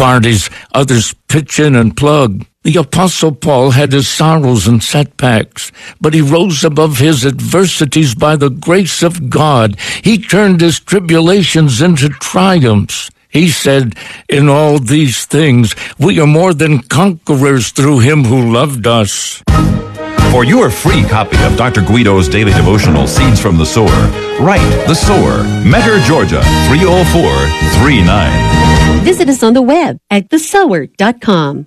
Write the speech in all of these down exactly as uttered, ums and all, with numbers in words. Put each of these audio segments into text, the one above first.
parties, others pitch in and plug. The Apostle Paul had his sorrows and setbacks, but he rose above his adversities by the grace of God. He turned his tribulations into triumphs. He said, in all these things, we are more than conquerors through him who loved us. For your free copy of Doctor Guido's daily devotional, Seeds from the Sower, write The Sower, Mentor, Georgia, three oh four three nine. Visit us on the web at the sower dot com.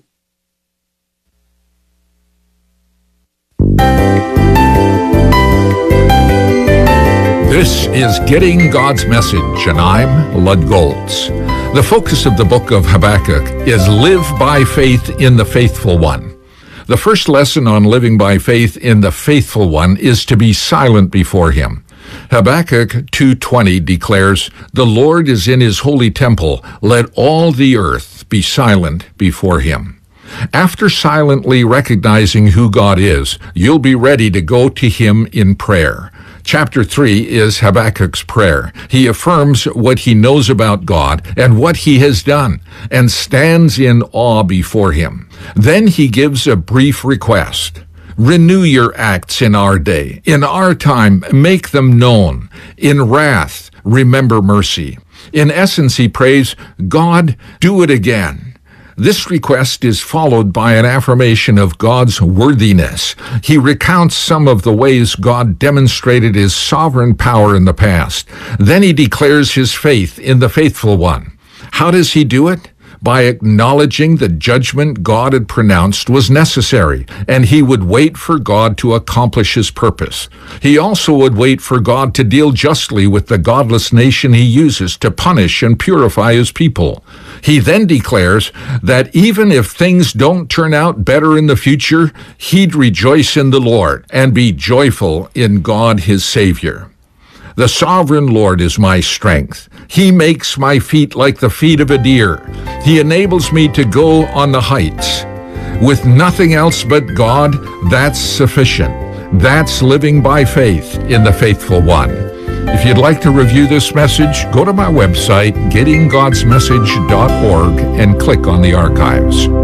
This is Getting God's Message, and I'm Lud Golds. The focus of the book of Habakkuk is live by faith in the faithful one. The first lesson on living by faith in the faithful one is to be silent before him. Habakkuk two twenty declares, "The Lord is in his holy temple. Let all the earth be silent before him." After silently recognizing who God is, you'll be ready to go to him in prayer. Chapter three is Habakkuk's prayer. He affirms what he knows about God and what he has done, and stands in awe before him. Then he gives a brief request. Renew your acts in our day. In our time, make them known. In wrath, remember mercy. In essence, he prays, God, do it again. This request is followed by an affirmation of God's worthiness. He recounts some of the ways God demonstrated his sovereign power in the past. Then he declares his faith in the faithful one. How does he do it? By acknowledging the judgment God had pronounced was necessary, and he would wait for God to accomplish his purpose. He also would wait for God to deal justly with the godless nation he uses to punish and purify his people. He then declares that even if things don't turn out better in the future, he'd rejoice in the Lord and be joyful in God his Savior. The sovereign Lord is my strength. He makes my feet like the feet of a deer. He enables me to go on the heights. With nothing else but God, that's sufficient. That's living by faith in the faithful one. If you'd like to review this message, go to my website, getting gods message dot org, and click on the archives.